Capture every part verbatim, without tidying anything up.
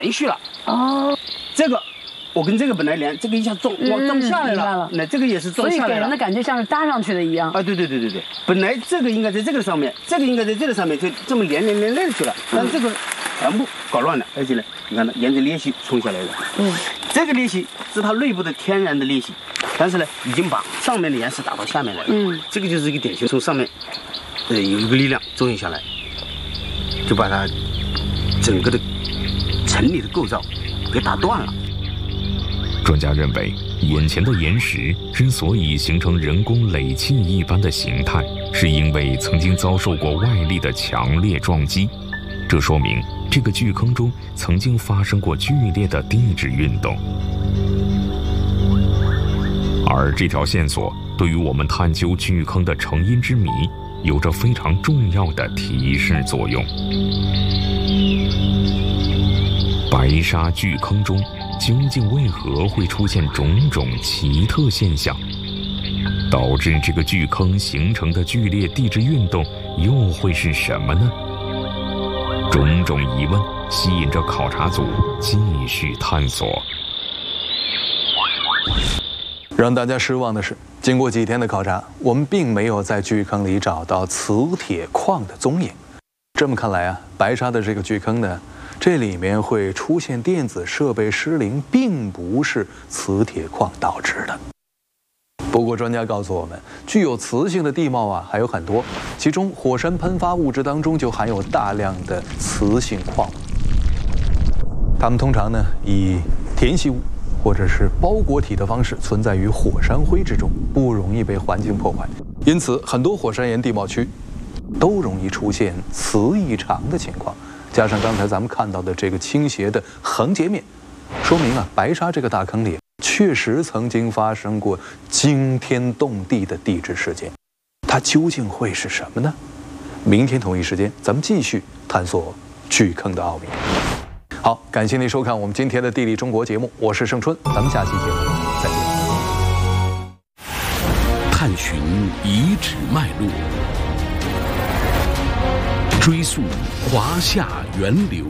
连续了。 哦， 这个我跟这个本来连，这个一下撞往撞下来了，那、嗯、这个也是撞下来了， 所以给人的感觉像是搭上去的一样。 啊，对对对对对，本来这个应该在这个上面，这个应该在这个上面，就这么连连连连去了，但这个全部搞乱了，而且呢，你看它沿着裂隙冲下来的。嗯，这个裂隙是它内部的天然的裂隙，但是呢，已经把上面的岩石打到下面来了。嗯，这个就是一个典型，从上面，呃，有一个力量作用下来，就把它整个的层理的构造给打断了。 专家认为，眼前的岩石之所以形成人工垒砌一般的形态，是因为曾经遭受过外力的强烈撞击。这说明这个巨坑中曾经发生过剧烈的地质运动。而这条线索对于我们探究巨坑的成因之谜，有着非常重要的提示作用。白沙巨坑中究竟为何会出现种种奇特现象？导致这个巨坑形成的剧烈地质运动又会是什么呢？种种疑问吸引着考察组继续探索。 让大家失望的是，经过几天的考察，我们并没有在巨坑里找到磁铁矿的踪影。这么看来啊，白沙的这个巨坑呢，这里面会出现电子设备失灵，并不是磁铁矿导致的。不过专家告诉我们，具有磁性的地貌啊还有很多，其中火山喷发物质当中就含有大量的磁性矿物，它们通常呢以填息物或者是包裹体的方式存在于火山灰之中，不容易被环境破坏。因此，很多火山岩地貌区都容易出现磁异常的情况。加上刚才咱们看到的这个倾斜的横截面，说明啊，白沙这个大坑里确实曾经发生过惊天动地的地质事件。它究竟会是什么呢？明天同一时间，咱们继续探索巨坑的奥秘。好，感谢您收看我们今天的《地理中国》节目，我是盛春，咱们下期节目再见。 探寻遗址脉络，追溯华夏源流，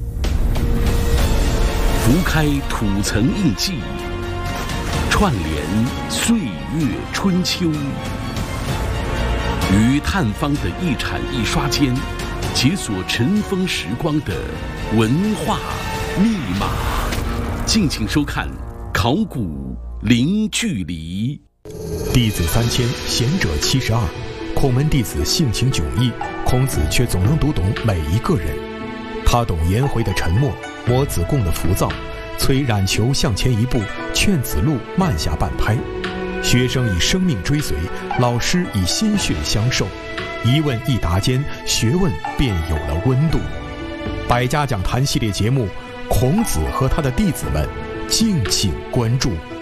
拂开土层印记，串联岁月春秋。于探方的一铲一刷间，解锁尘封时光的文化密码。敬请收看《考古零距离》。 弟子三千，贤者七十二。孔门弟子性情迥异，孔子却总能读懂每一个人。他懂颜回的沉默，摸子贡的浮躁，催冉求向前一步，劝子路慢下半拍。学生以生命追随，老师以心血相授。一问一答间，学问便有了温度。百家讲坛系列节目《孔子和他的弟子们》，敬请关注。